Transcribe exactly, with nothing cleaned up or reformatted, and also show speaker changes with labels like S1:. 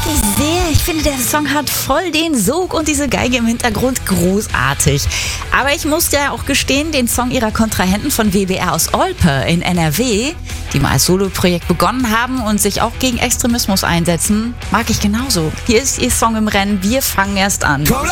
S1: ich sehr. Ich finde, der Song hat voll den Sog und diese Geige im Hintergrund großartig. Aber ich muss ja auch gestehen, den Song ihrer Kontrahenten von W B R aus Olpe in N R W, die mal als Soloprojekt begonnen haben und sich auch gegen Extremismus einsetzen, mag ich genauso. Hier ist ihr Song im Rennen, wir fangen erst an.
S2: Komm,